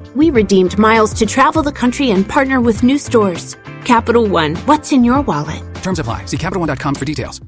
We redeemed miles to travel the country and partner with new stores. Capital One, what's in your wallet? Terms apply. See CapitalOne.com for details.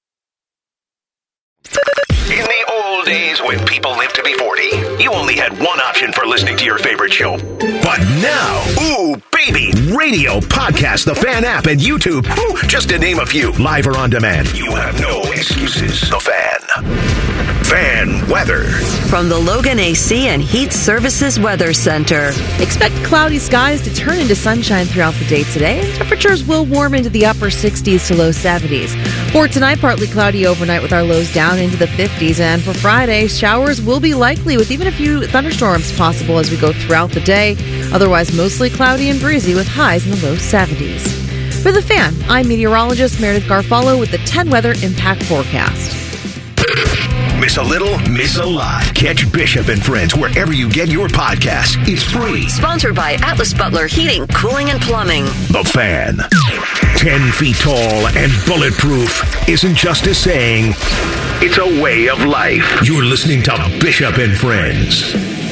In the old days when people lived to be 40, you only had one option for listening to your favorite show. But now, ooh, baby, radio, podcast, the Fan app, and YouTube, ooh, just to name a few, live or on demand. You have no excuses. The Fan. Fan weather. From the Logan AC and Heat Services Weather Center. Expect cloudy skies to turn into sunshine throughout the day today, and temperatures will warm into the upper 60s to low 70s. For tonight, partly cloudy overnight with our lows down into the 50s, and for Friday, showers will be likely with even a few thunderstorms possible as we go throughout the day. Otherwise, mostly cloudy and breezy with highs in the low 70s. For The Fan, I'm meteorologist Meredith Garfalo with the 10 Weather Impact Forecast. Miss a little, miss a lot. Catch Bishop and Friends wherever you get your podcasts. It's free. Sponsored by Atlas Butler Heating, Cooling, and Plumbing. The Fan. 10 feet tall and bulletproof isn't just a saying, it's a way of life. You're listening to Bishop and Friends.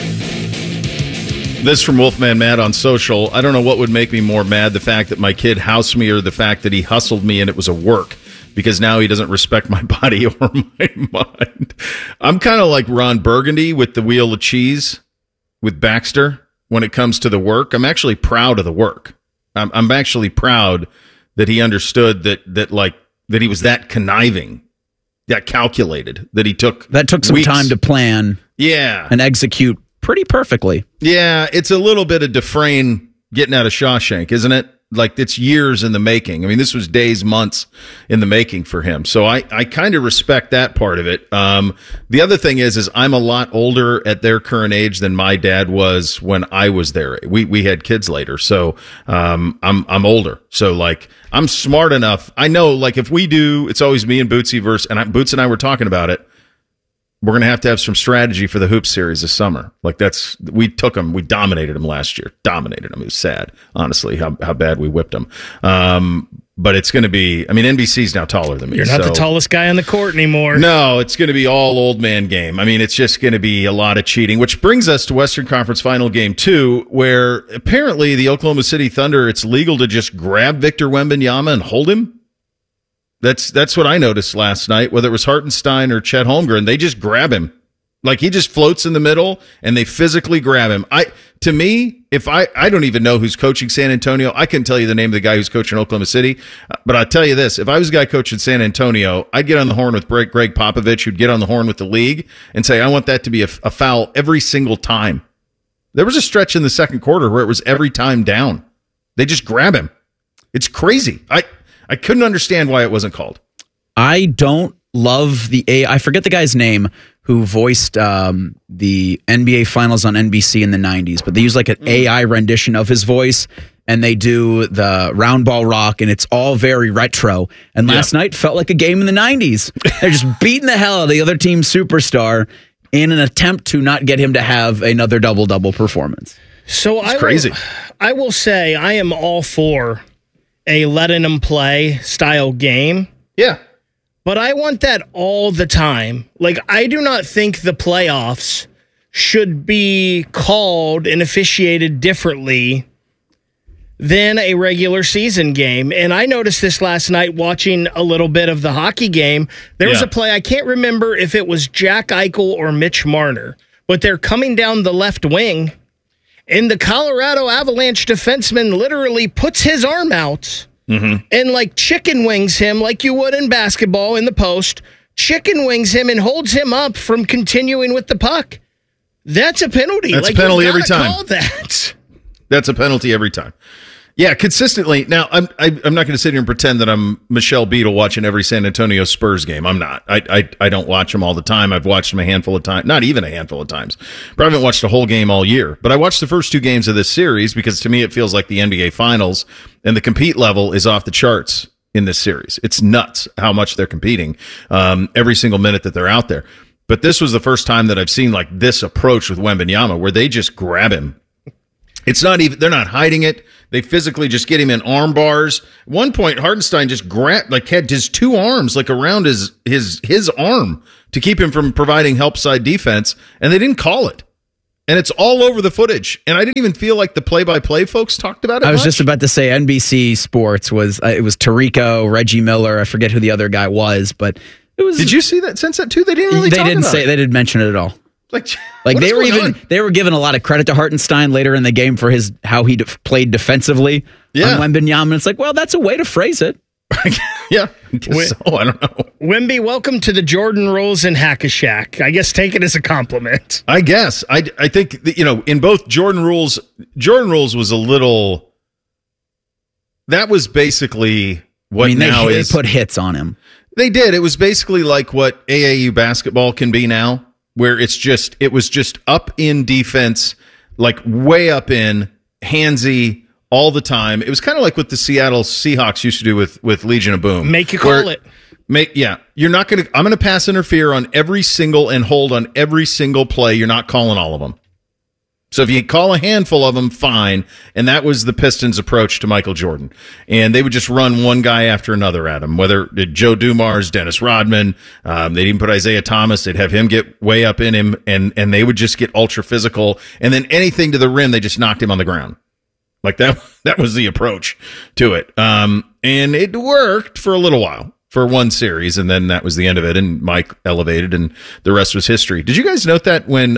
This from Wolfman Matt on social. I don't know what would make me more mad, the fact that my kid housed me or the fact that he hustled me and it was a work. Because now he doesn't respect my body or my mind. I'm kind of like Ron Burgundy with the Wheel of Cheese with Baxter when it comes to the work. I'm actually proud of the work. I'm actually proud that he understood that he was that conniving, that calculated, that he took some weeks. Time to plan, and execute pretty perfectly. Yeah, it's a little bit of Dufresne getting out of Shawshank, isn't it? Like, it's years in the making. I mean, this was days, months in the making for him. So I kind of respect that part of it. The other thing is I'm a lot older at their current age than my dad was when I was there. We had kids later. So I'm older. So, like, I'm smart enough. I know, like, if we do, it's always me and Bootsy Boots and I were talking about it. We're going to have some strategy for the Hoops series this summer. Like, we took them, we dominated them last year. Dominated them. It was sad, honestly, how bad we whipped them. But it's going to be, I mean, NBC's now taller than me. You're not the tallest guy on the court anymore. No, it's going to be all old man game. I mean, it's just going to be a lot of cheating, which brings us to Western Conference Final Game 2, where apparently the Oklahoma City Thunder, it's legal to just grab Victor Wembanyama and hold him. That's what I noticed last night, whether it was Hartenstein or Chet Holmgren. They just grab him. Like, he just floats in the middle, and they physically grab him. To me, if I don't even know who's coaching San Antonio. I couldn't tell you the name of the guy who's coaching Oklahoma City. But I'll tell you this. If I was a guy coaching San Antonio, I'd get on the horn with Greg Popovich, who'd get on the horn with the league, and say, I want that to be a foul every single time. There was a stretch in the second quarter where it was every time down. They just grab him. It's crazy. I couldn't understand why it wasn't called. I don't love I forget the guy's name who voiced the NBA Finals on NBC in the 90s, but they use like an AI rendition of his voice, and they do the round ball rock, and it's all very retro. And last night felt like a game in the 90s. They're just beating the hell out of the other team's superstar in an attempt to not get him to have another double-double performance. So it's crazy. I will say I am all for a letting them play style game. Yeah. But I want that all the time. Like, I do not think the playoffs should be called and officiated differently than a regular season game. And I noticed this last night watching a little bit of the hockey game. There was a play, I can't remember if it was Jack Eichel or Mitch Marner, but they're coming down the left wing, and the Colorado Avalanche defenseman literally puts his arm out and, like, chicken wings him like you would in basketball in the post, chicken wings him and holds him up from continuing with the puck. That's a penalty. That's a penalty every time. Call that. That's a penalty every time. Yeah, consistently. Now, I'm not going to sit here and pretend that I'm Michelle Beadle watching every San Antonio Spurs game. I'm not. I don't watch them all the time. I've watched them a handful of times. Not even a handful of times. But I haven't watched a whole game all year. But I watched the first two games of this series because to me it feels like the NBA Finals, and the compete level is off the charts in this series. It's nuts how much they're competing every single minute that they're out there. But this was the first time that I've seen like this approach with Wembanyama where they just grab him. It's not even, they're not hiding it. They physically just get him in arm bars. At one point, Hartenstein just had his two arms like around his arm to keep him from providing help side defense, and they didn't call it. And it's all over the footage. And I didn't even feel like the play-by-play folks talked about it I was much. just about to say NBC Sports was it was Tirico, Reggie Miller. I forget who the other guy was, but it was. Did you see that Sunset too? They didn't really. They didn't mention it at all. Like they were they were giving a lot of credit to Hartenstein later in the game for how he played defensively on Wembanyama. It's like, well, that's a way to phrase it. Yeah, I guess so. I don't know. Wemby, welcome to the Jordan Rules and Hack-a-Shack. I guess take it as a compliment. I guess. I think that, in both Jordan Rules was a little. That was basically what they put hits on him. They did. It was basically like what AAU basketball can be now, where it was just up in defense, like way up in, handsy all the time. It was kind of like what the Seattle Seahawks used to do with Legion of Boom. Make you call it. You're not going to, I'm going to pass interfere on every single and hold on every single play. You're not calling all of them. So if you call a handful of them, fine. And that was the Pistons' approach to Michael Jordan. And they would just run one guy after another at him, whether Joe Dumars, Dennis Rodman, they'd even put Isaiah Thomas, they'd have him get way up in him, and they would just get ultra physical. And then anything to the rim, they just knocked him on the ground. Like that was the approach to it. And it worked for a little while, for one series, and then that was the end of it, and Mike elevated, and the rest was history. Did you guys note that when,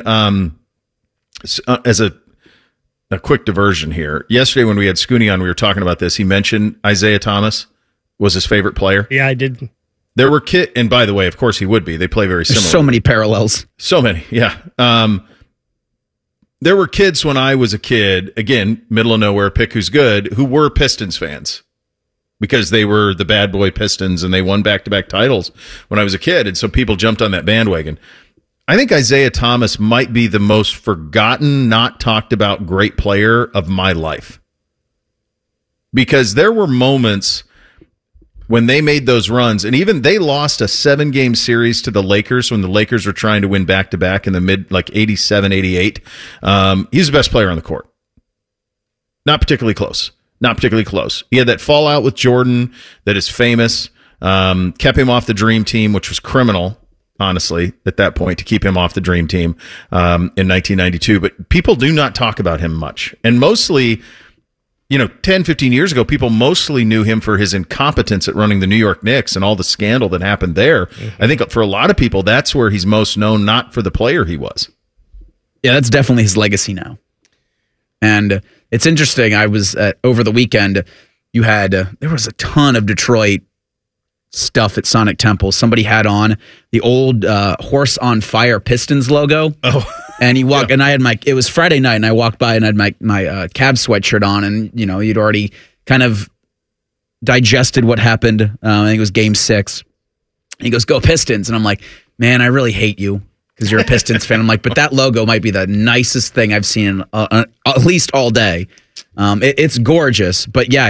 as a quick diversion here, yesterday when we had Scooney on, we were talking about this, he mentioned Isaiah Thomas was his favorite player? Yeah, I did. There were and by the way, of course he would be. They play very similar. There's so many parallels. So many, yeah. There were kids when I was a kid, again, middle of nowhere, pick who's good, who were Pistons fans because they were the bad boy Pistons and they won back-to-back titles when I was a kid. And so people jumped on that bandwagon. I think Isaiah Thomas might be the most forgotten, not talked about great player of my life. Because there were moments when they made those runs, and even they lost a 7-game series to the Lakers when the Lakers were trying to win back-to-back in the mid, 87, 88. He's the best player on the court. Not particularly close. He had that fallout with Jordan that is famous, kept him off the Dream Team, which was criminal, honestly, at that point, to keep him off the Dream Team in 1992. But people do not talk about him much. And mostly, 10, 15 years ago, people mostly knew him for his incompetence at running the New York Knicks and all the scandal that happened there. Mm-hmm. I think for a lot of people, that's where he's most known, not for the player he was. Yeah, that's definitely his legacy now. And it's interesting. I was over the weekend, there was a ton of Detroit stuff at Sonic Temple. Somebody had on the old Horse on Fire Pistons logo. Oh. And he walked, and it was Friday night, and I walked by and I had my Cavs sweatshirt on, and you'd already kind of digested what happened. I think it was Game 6. And he goes, "Go Pistons!" And I'm like, "Man, I really hate you because you're a Pistons fan." I'm like, "But that logo might be the nicest thing I've seen at least all day. It's gorgeous." But yeah,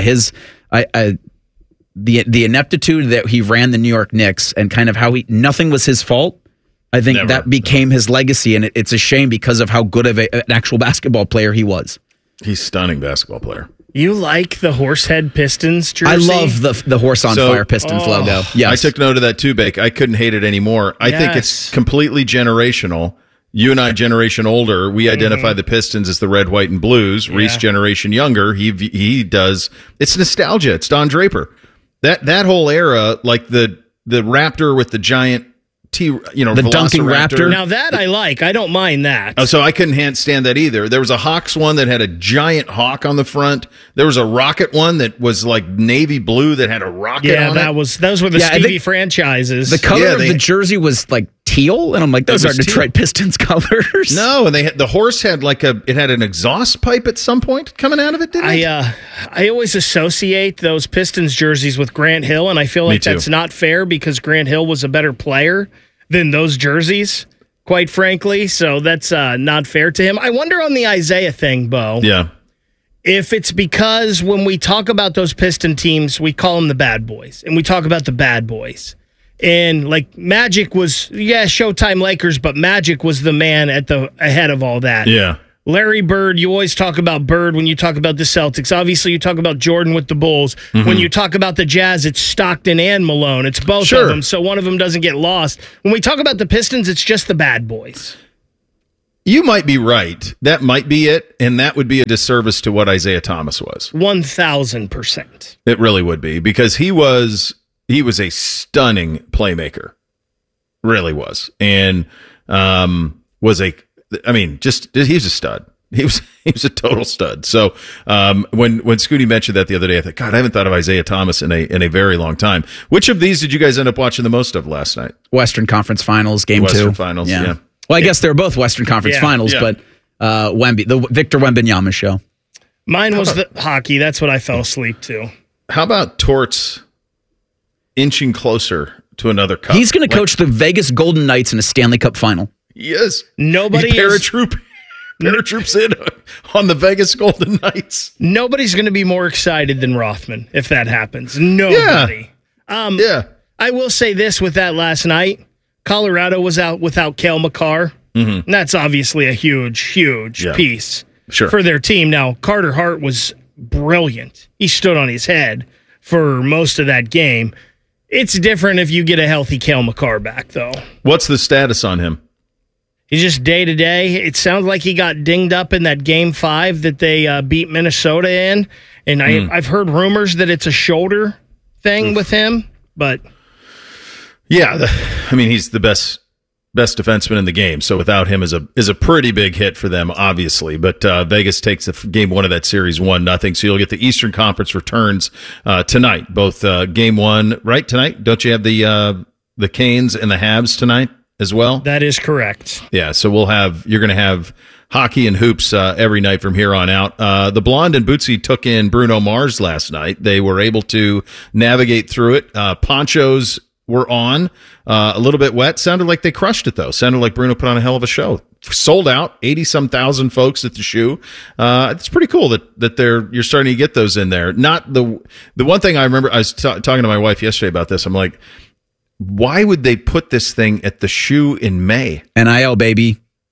the ineptitude that he ran the New York Knicks and kind of how nothing was his fault. I think that became his legacy, and it's a shame because of how good of an actual basketball player he was. He's a stunning basketball player. You like the Horsehead Pistons jersey? I love the Horse on Fire Pistons logo. Yes. I took note of that too, Bake. I couldn't hate it anymore. I think it's completely generational. You and I, generation older, we identify the Pistons as the red, white, and blues. Reese, generation younger, he does. It's nostalgia. It's Don Draper. That whole era, like the Raptor with the giant the dunking raptor. Now that I like. I don't mind that. Oh, so I couldn't stand that either. There was a Hawks one that had a giant hawk on the front. There was a Rocket one that was like navy blue that had a rocket on it. Those were the Stevie franchises. The color of the jersey was like teal, and I'm like, those are Detroit Pistons colors. No, and the horse had it had an exhaust pipe at some point coming out of it, didn't it? I always associate those Pistons jerseys with Grant Hill, and I feel like that's not fair because Grant Hill was a better player than those jerseys, quite frankly. So that's not fair to him. I wonder on the Isaiah thing, Bo. Yeah. If it's because when we talk about those Piston teams, we call them the bad boys, and we talk about the bad boys. And like Magic was, Showtime Lakers, but Magic was the man ahead of all that. Yeah. Larry Bird, you always talk about Bird when you talk about the Celtics. Obviously, you talk about Jordan with the Bulls. Mm-hmm. When you talk about the Jazz, it's Stockton and Malone. It's both of them, so one of them doesn't get lost. When we talk about the Pistons, it's just the bad boys. You might be right. That might be it, and that would be a disservice to what Isaiah Thomas was. 1,000%. It really would be, because he was a stunning playmaker. Really was. And he was a stud. He was a total stud. So when Scooty mentioned that the other day, I thought, God, I haven't thought of Isaiah Thomas in a very long time. Which of these did you guys end up watching the most of last night? Western Conference Finals, game 2. Western Finals, yeah. Well, I guess they're both Western Conference Finals, but the Victor Wembanyama show. Mine was the hockey. That's what I fell asleep to. How about Torts inching closer to another cup? He's going to coach the Vegas Golden Knights in a Stanley Cup final. Yes. Nobody paratroops in on the Vegas Golden Knights. Nobody's going to be more excited than Rothman if that happens. Nobody. I will say this with that last night. Colorado was out without Cale Makar. Mm-hmm. And that's obviously a huge piece for their team. Now, Carter Hart was brilliant. He stood on his head for most of that game. It's different if you get a healthy Cale Makar back, though. What's the status on him? He's just day-to-day. It sounds like he got dinged up in that Game 5 that they beat Minnesota in. And I've heard rumors that it's a shoulder thing with him, but... Yeah, he's the best defenseman in the game. So without him is a pretty big hit for them, obviously. But Vegas takes game 1 of that series 1-0. So you'll get the Eastern Conference returns tonight. Both game 1 right tonight. Don't you have the Canes and the Habs tonight as well? That is correct. Yeah. So you're going to have hockey and hoops every night from here on out. The Blonde and Bootsy took in Bruno Mars last night. They were able to navigate through it. Ponchos were on, a little bit wet. Sounded like they crushed it, though. Sounded like Bruno put on a hell of a show. Sold out, 80-some thousand folks at the shoe. It's pretty cool that you're starting to get those in there. Not the one thing I remember, I was talking to my wife yesterday about this. I'm like, why would they put this thing at the shoe in May? NIL, baby.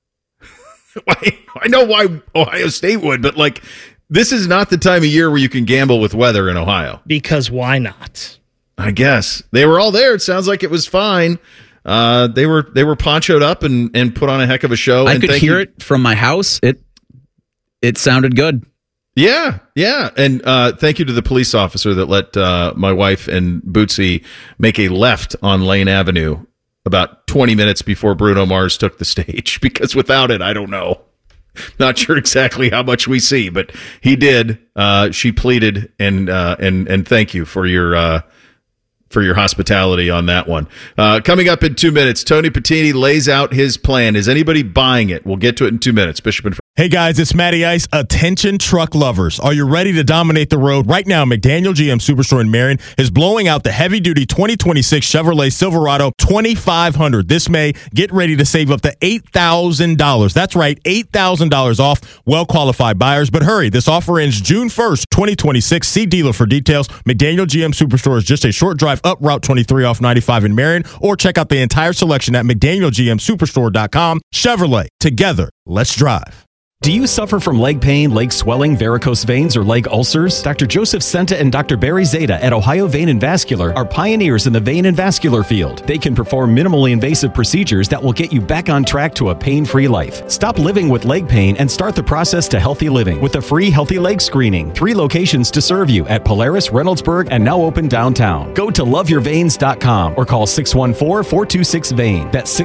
I know why Ohio State would, but this is not the time of year where you can gamble with weather in Ohio. Because why not? I guess they were all there. It sounds like it was fine. They were ponchoed up and put on a heck of a show. I could hear it from my house. It sounded good. Yeah. And thank you to the police officer that let my wife and Bootsy make a left on Lane Avenue about 20 minutes before Bruno Mars took the stage. Because without it, I don't know. Not sure exactly how much we see, but he did. She pleaded and thank you for your hospitality on that one. Coming up in 2 minutes, Tony Patini lays out his plan. Is anybody buying it? We'll get to it in 2 minutes. Bishop and Hey guys, it's Matty Ice. Attention truck lovers. Are you ready to dominate the road? Right now, McDaniel GM Superstore in Marion is blowing out the heavy-duty 2026 Chevrolet Silverado 2500 this May. Get ready to save up to $8,000. That's right, $8,000 off well-qualified buyers. But hurry, this offer ends June 1st, 2026. See dealer for details. McDaniel GM Superstore is just a short drive up Route 23 off 95 in Marion, or check out the entire selection at McDanielGMSuperstore.com. Chevrolet, together, let's drive. Do you suffer from leg pain, leg swelling, varicose veins, or leg ulcers? Dr. Joseph Senta and Dr. Barry Zeta at Ohio Vein and Vascular are pioneers in the vein and vascular field. They can perform minimally invasive procedures that will get you back on track to a pain-free life. Stop living with leg pain and start the process to healthy living with a free Healthy Leg Screening. 3 locations to serve you at Polaris, Reynoldsburg, and now open downtown. Go to loveyourveins.com or call 614-426-VEIN. That's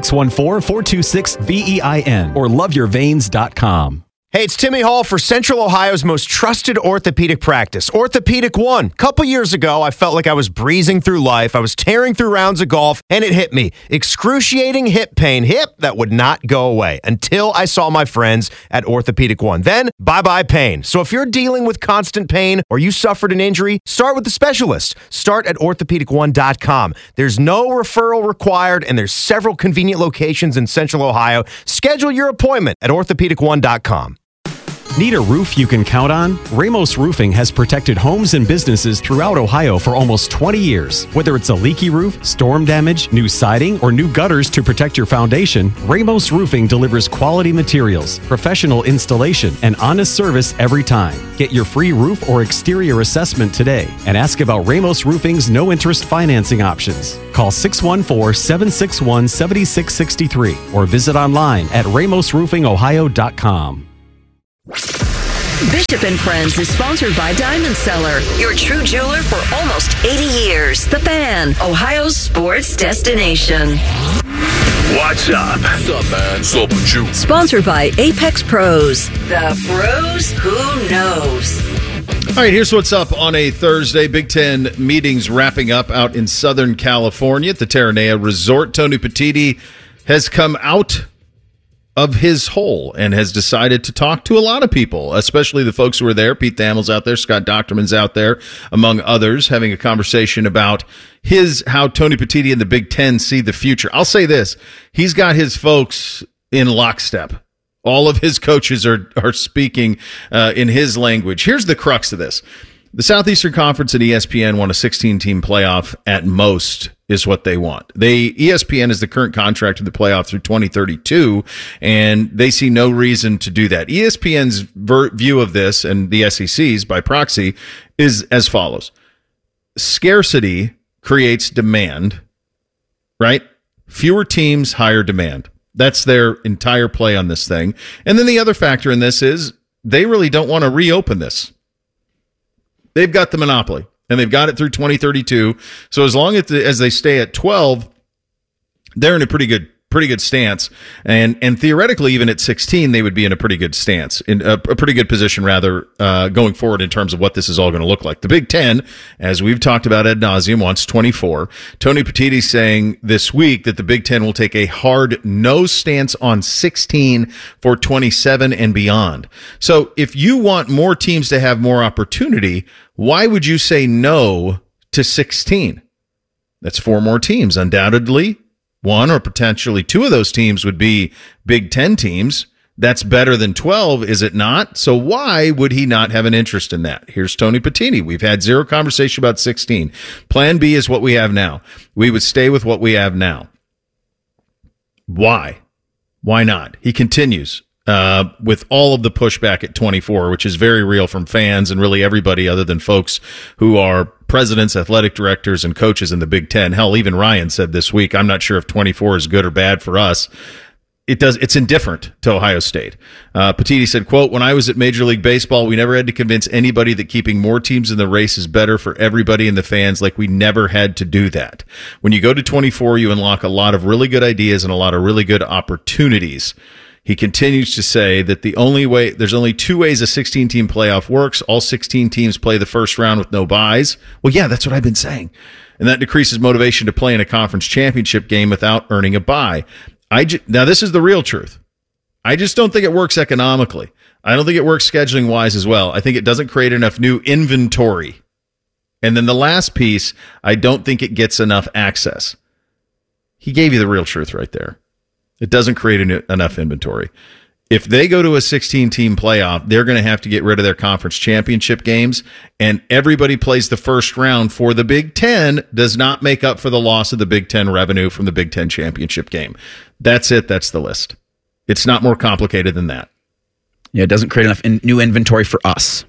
614-426-VEIN or loveyourveins.com. Hey, it's Timmy Hall for Central Ohio's most trusted orthopedic practice, Orthopedic One. Couple years ago, I felt like I was breezing through life. I was tearing through rounds of golf, and it hit me. Excruciating hip pain. Hip that would not go away until I saw my friends at Orthopedic One. Then, bye-bye pain. So if you're dealing with constant pain or you suffered an injury, start with the specialist. Start at orthopedic1.com. There's no referral required, and there's several convenient locations in Central Ohio. Schedule your appointment at orthopedic1.com. Need a roof you can count on? Ramos Roofing has protected homes and businesses throughout Ohio for almost 20 years. Whether it's a leaky roof, storm damage, new siding, or new gutters to protect your foundation, Ramos Roofing delivers quality materials, professional installation, and honest service every time. Get your free roof or exterior assessment today and ask about Ramos Roofing's no-interest financing options. Call 614-761-7663 or visit online at ramosroofingohio.com. Bishop and Friends is sponsored by Diamond Seller, your true jeweler for almost 80 years. The Fan, Ohio's sports destination. What's up? What's up, man? What's up with you? Sponsored by Apex Pros. The pros who knows. All right, here's what's up on a Thursday. Big Ten meetings wrapping up out in Southern California at the Terranea Resort. Tony Petitti has come out of his hole and has decided to talk to a lot of people, especially the folks who are there. Pete Thamel's out there, Scott Docterman's out there, among others, having a conversation about how Tony Petitti and the Big Ten see the future. I'll say this, he's got his folks in lockstep. All of his coaches are speaking in his language. Here's the crux of this. The Southeastern Conference and ESPN want a 16-team playoff at most is what they want. ESPN is the current contract of the playoff through 2032, and they see no reason to do that. ESPN's view of this, and the SEC's by proxy, is as follows. Scarcity creates demand, right? Fewer teams, higher demand. That's their entire play on this thing. And then the other factor in this is they really don't want to reopen this. They've got the monopoly, and they've got it through 2032. So as long as they stay at 12, they're in a pretty good stance. And theoretically, even at 16, they would be in a pretty good stance, in a pretty good position, rather, going forward in terms of what this is all going to look like. The Big Ten, as we've talked about ad nauseum, wants 24. Tony Petitti saying this week that the Big Ten will take a hard no stance on 16 for 27 and beyond. So if you want more teams to have more opportunity, why would you say no to 16? That's 4 more teams, undoubtedly. 1 or potentially 2 of those teams would be Big Ten teams. That's better than 12, is it not? So why would he not have an interest in that? Here's Tony Petitti. We've had zero conversation about 16. Plan B is what we have now. We would stay with what we have now. Why? Why not? He continues with all of the pushback at 24, which is very real from fans and really everybody other than folks who are presidents, athletic directors, and coaches in the Big Ten. Hell, even Ryan said this week, I'm not sure if 24 is good or bad for us. It's indifferent to Ohio State. Petitti said, quote, when I was at Major League Baseball, we never had to convince anybody that keeping more teams in the race is better for everybody and the fans. Like we never had to do that. When you go to 24, you unlock a lot of really good ideas and a lot of really good opportunities. He continues to say that there's only 2 ways a 16-team playoff works. All 16 teams play the first round with no byes. Well, yeah, that's what I've been saying. And that decreases motivation to play in a conference championship game without earning a bye. Now, this is the real truth. I just don't think it works economically. I don't think it works scheduling-wise as well. I think it doesn't create enough new inventory. And then the last piece, I don't think it gets enough access. He gave you the real truth right there. It doesn't create enough inventory. If they go to a 16-team playoff, they're going to have to get rid of their conference championship games, and everybody plays the first round for the Big Ten does not make up for the loss of the Big Ten revenue from the Big Ten championship game. That's it. That's the list. It's not more complicated than that. Yeah, it doesn't create enough new inventory for us.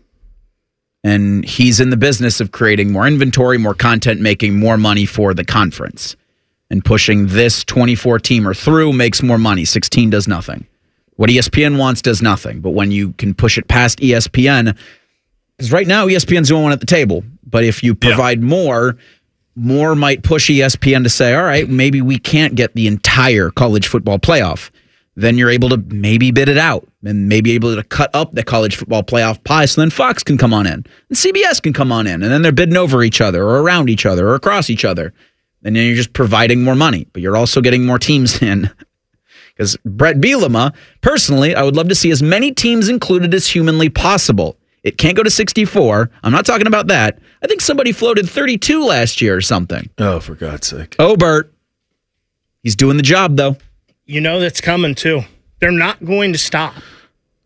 And he's in the business of creating more inventory, more content, making more money for the conference. And pushing this 24-teamer through makes more money. 16 does nothing. What ESPN wants does nothing. But when you can push it past ESPN, because right now ESPN's the only one at the table. But if you provide more might push ESPN to say, all right, maybe we can't get the entire college football playoff. Then you're able to maybe bid it out and maybe able to cut up the college football playoff pie so then Fox can come on in and CBS can come on in. And then they're bidding over each other or around each other or across each other. And then you're just providing more money, but you're also getting more teams in. Because Brett Bielema, personally, I would love to see as many teams included as humanly possible. It can't go to 64. I'm not talking about that. I think somebody floated 32 last year or something. Oh, for God's sake. Oh, Bert. He's doing the job, though. You know that's coming, too. They're not going to stop.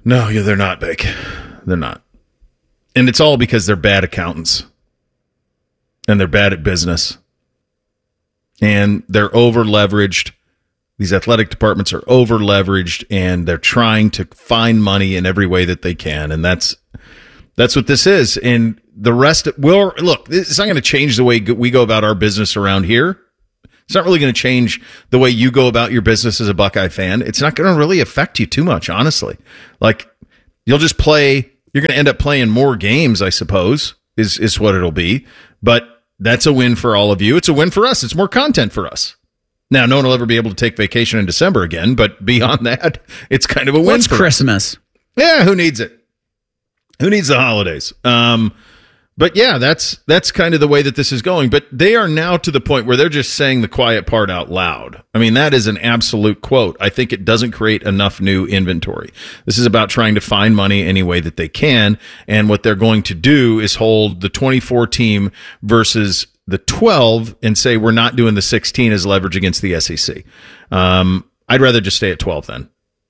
No, yeah, they're not, Bake. They're not. And it's all because they're bad accountants. And they're bad at business. And they're over-leveraged. These athletic departments are over-leveraged, and they're trying to find money in every way that they can. And that's what this is. And the rest, look, it's not going to change the way we go about our business around here. It's not really going to change the way you go about your business as a Buckeye fan. It's not going to really affect you too much, honestly. Like, you'll just play, you're going to end up playing more games, I suppose, is what it'll be. But that's a win for all of you. It's a win for us. It's more content for us. Now, no one will ever be able to take vacation in December again, but beyond that, it's kind of a win for Christmas? us. Yeah, who needs it? Who needs the holidays? But yeah, that's kind of the way that this is going. But they are now to the point where they're just saying the quiet part out loud. I mean, that is an absolute quote. I think it doesn't create enough new inventory. This is about trying to find money any way that they can. And what they're going to do is hold the 24 team versus the 12 and say, we're not doing the 16 as leverage against the SEC. I'd rather just stay at 12 then.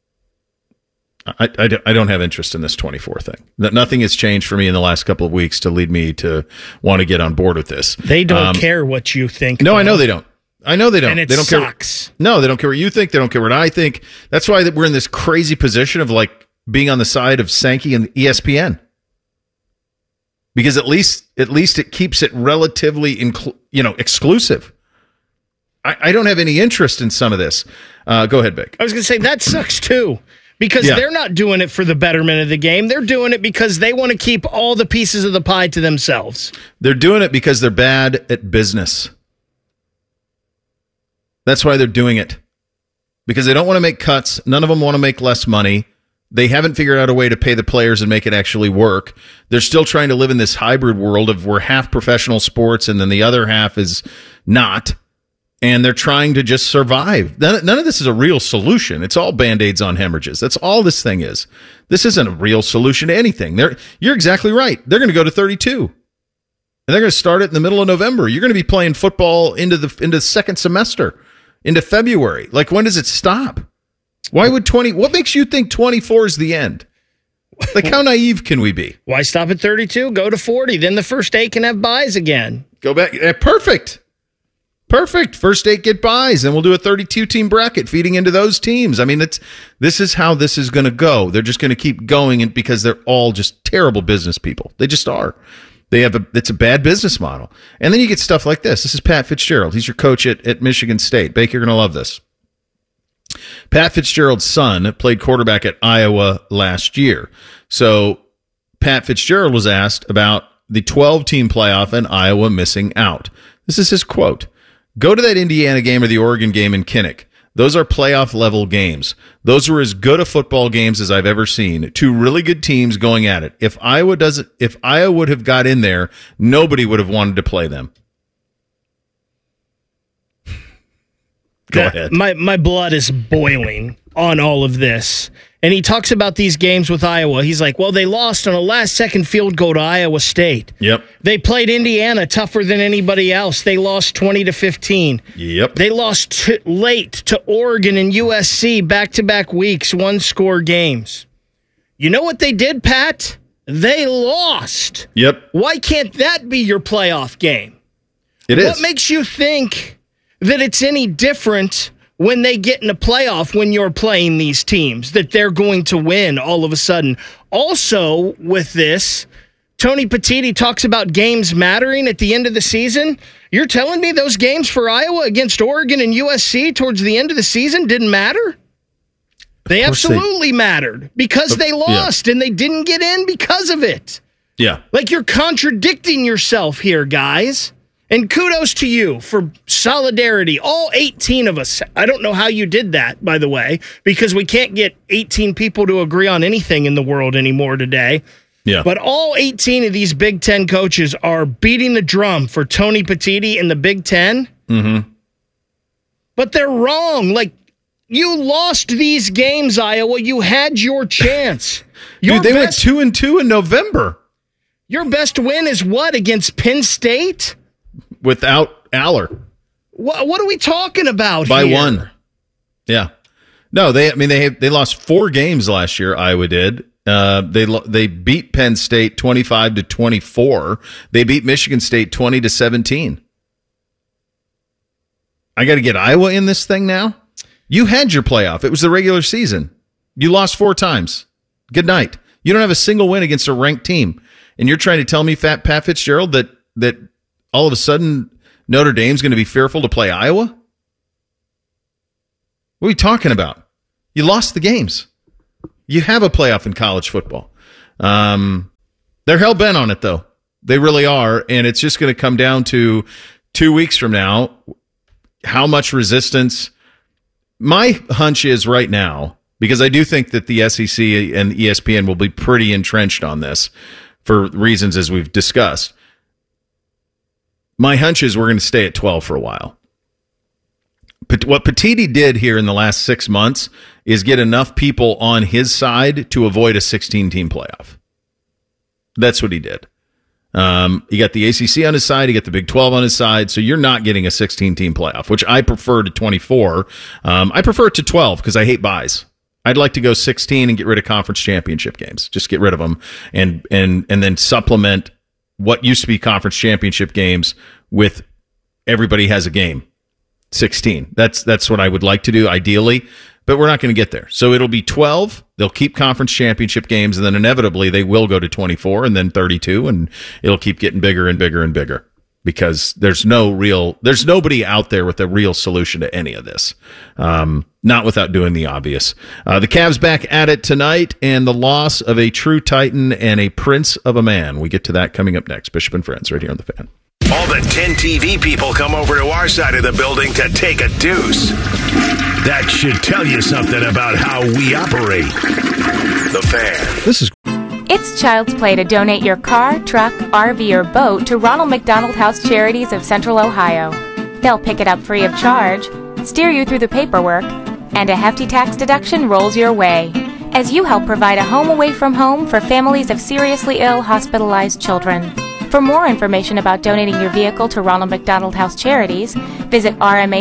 I don't have interest in this 24 thing. Nothing has changed for me in the last couple of weeks to lead me to want to get on board with this. They don't care what you think. No, I know they don't. I know they don't. And it they don't sucks. Care. No, they don't care what you think. They don't care what I think. That's why we're in this crazy position of like being on the side of Sankey and ESPN. Because at least it keeps it relatively exclusive. I don't have any interest in some of this. Go ahead, Vic. I was going to say that sucks too. Because they're not doing it for the betterment of the game. They're doing it because they want to keep all the pieces of the pie to themselves. They're doing it because they're bad at business. That's why they're doing it. Because they don't want to make cuts. None of them want to make less money. They haven't figured out a way to pay the players and make it actually work. They're still trying to live in this hybrid world of we're half professional sports and then the other half is not. And they're trying to just survive. None of this is a real solution. It's all Band-Aids on hemorrhages. That's all this thing is. This isn't a real solution to anything. You're exactly right. They're going to go to 32. And they're going to start it in the middle of November. You're going to be playing football into the second semester, into February. Like, when does it stop? Why would what makes you think 24 is the end? Like, how naive can we be? Why stop at 32? Go to 40. Then the first 8 can have buys again. Go back. Perfect. First 8 get buys, and we'll do a 32-team bracket feeding into those teams. I mean, this is how this is going to go. They're just going to keep going, and because they're all just terrible business people. They just are. It's a bad business model. And then you get stuff like this. This is Pat Fitzgerald. He's your coach at Michigan State. Baker, you're going to love this. Pat Fitzgerald's son played quarterback at Iowa last year. So Pat Fitzgerald was asked about the 12-team playoff and Iowa missing out. This is his quote. Go to that Indiana game or the Oregon game in Kinnick. Those are playoff level games. Those were as good a football games as I've ever seen. 2 really good teams going at it. If Iowa would have got in there, nobody would have wanted to play them. Go ahead. My blood is boiling on all of this. And he talks about these games with Iowa. He's like, well, they lost on a last-second field goal to Iowa State. Yep. They played Indiana tougher than anybody else. They lost 20-15. Yep. They lost late to Oregon and USC back-to-back weeks, 1-score games. You know what they did, Pat? They lost. Yep. Why can't that be your playoff game? It is. What makes you think that it's any different when they get in a playoff when you're playing these teams, that they're going to win all of a sudden? Also, with this, Tony Petitti talks about games mattering at the end of the season. You're telling me those games for Iowa against Oregon and USC towards the end of the season didn't matter? They absolutely mattered because they lost and they didn't get in because of it. Yeah. Like, you're contradicting yourself here, guys. And kudos to you for solidarity. All 18 of us. I don't know how you did that, by the way, because we can't get 18 people to agree on anything in the world anymore today. Yeah. But all 18 of these Big Ten coaches are beating the drum for Tony Petitti in the Big Ten. Mm-hmm. But they're wrong. Like, you lost these games, Iowa. You had your chance. Dude, they went 2-2 in November. Your best win is what, against Penn State? Without Aller. What are we talking about By here? 1. Yeah. No, they lost 4 games last year. Iowa did. They beat Penn State 25-24. They beat Michigan State 20-17. I got to get Iowa in this thing now. You had your playoff. It was the regular season. You lost 4 times. Good night. You don't have a single win against a ranked team, and you're trying to tell me, Pat Fitzgerald, that all of a sudden Notre Dame's going to be fearful to play Iowa? What are you talking about? You lost the games. You have a playoff in college football. They're hell-bent on it, though. They really are, and it's just going to come down to 2 weeks from now how much resistance. My hunch is right now, because I do think that the SEC and ESPN will be pretty entrenched on this for reasons as we've discussed. My hunch is we're going to stay at 12 for a while. But what Petiti did here in the last 6 months is get enough people on his side to avoid a 16-team playoff. That's what he did. He got the ACC on his side. He got the Big 12 on his side. So you're not getting a 16-team playoff, which I prefer to 24. I prefer it to 12 because I hate buys. I'd like to go 16 and get rid of conference championship games. Just get rid of them and then supplement what used to be conference championship games with everybody has a game. 16. That's what I would like to do ideally, but we're not going to get there. So it'll be 12. They'll keep conference championship games, and then inevitably they will go to 24 and then 32, and it'll keep getting bigger and bigger and bigger because there's nobody out there with a real solution to any of this. Not without doing the obvious. The Cavs back at it tonight, and the loss of a true Titan and a prince of a man. We get to that coming up next. Bishop and Friends right here on The Fan. All the 10 TV people come over to our side of the building to take a deuce. That should tell you something about how we operate. The Fan. It's child's play to donate your car, truck, RV, or boat to Ronald McDonald House Charities of Central Ohio. They'll pick it up free of charge, steer you through the paperwork, and a hefty tax deduction rolls your way as you help provide a home away from home for families of seriously ill, hospitalized children. For more information about donating your vehicle to Ronald McDonald House Charities, visit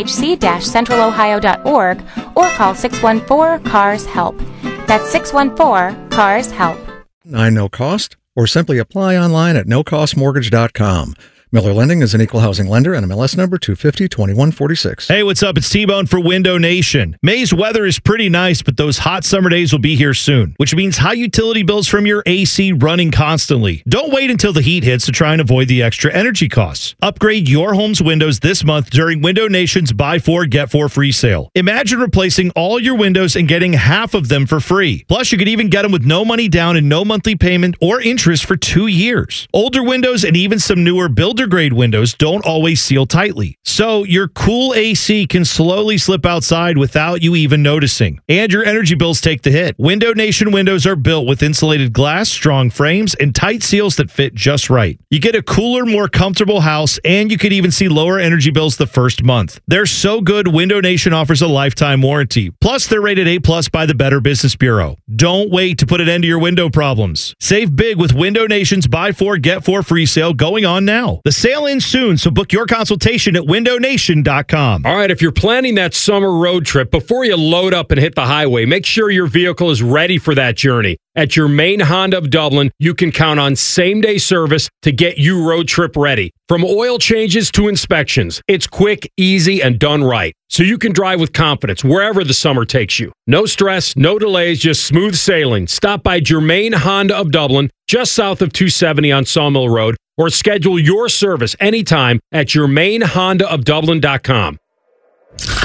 rmhc-centralohio.org or call 614-CARS-HELP. That's 614-CARS-HELP. No cost, or simply apply online at nocostmortgage.com. Miller Lending is an equal housing lender and MLS number 250-2146. Hey, what's up? It's T-Bone for Window Nation. May's weather is pretty nice, but those hot summer days will be here soon, which means high utility bills from your AC running constantly. Don't wait until the heat hits to try and avoid the extra energy costs. Upgrade your home's windows this month during Window Nation's Buy 4, Get 4 free sale. Imagine replacing all your windows and getting half of them for free. Plus, you could even get them with no money down and no monthly payment or interest for 2 years. Older windows and even some newer builder grade windows don't always seal tightly. So your cool AC can slowly slip outside without you even noticing. And your energy bills take the hit. Window Nation windows are built with insulated glass, strong frames, and tight seals that fit just right. You get a cooler, more comfortable house, and you could even see lower energy bills the first month. They're so good, Window Nation offers a lifetime warranty. Plus, they're rated A+ by the Better Business Bureau. Don't wait to put an end to your window problems. Save big with Window Nation's Buy 4, Get 4 free sale going on now. The sale ends soon, so book your consultation at windownation.com. All right, if you're planning that summer road trip, before you load up and hit the highway, make sure your vehicle is ready for that journey. At your main Honda of Dublin, you can count on same-day service to get you road trip ready. From oil changes to inspections, it's quick, easy, and done right. So you can drive with confidence wherever the summer takes you. No stress, no delays, just smooth sailing. Stop by Germain Honda of Dublin, just south of 270 on Sawmill Road, or schedule your service anytime at GermainHondaofDublin.com.